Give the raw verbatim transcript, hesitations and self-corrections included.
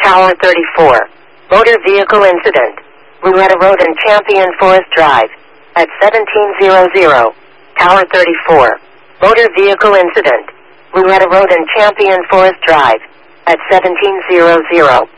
Tower thirty-four. Motor vehicle incident. Louetta Road and Champion Forest Drive. At seventeen hundred. Tower thirty-four. Motor vehicle incident. Louetta Road and Champion Forest Drive. At seventeen hundred.